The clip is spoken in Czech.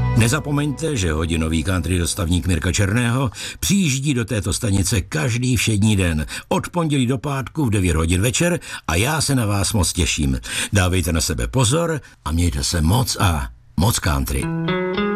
Nezapomeňte, že hodinový country dostavník Mirka Černého přijíždí do této stanice každý všední den, od pondělí do pátku v 9 hodin večer a já se na vás moc těším. Dávejte na sebe pozor a mějte se moc a moc country.